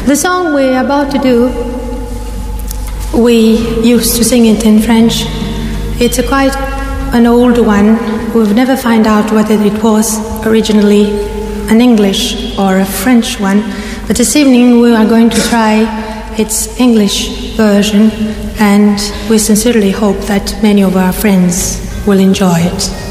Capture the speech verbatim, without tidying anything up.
The song we're about to do, we used to sing it in French. It's a quite an old one. We've never find out whether it was originally an English or a French one. But this evening we are going to try its English version, and we sincerely hope that many of our friends will enjoy it.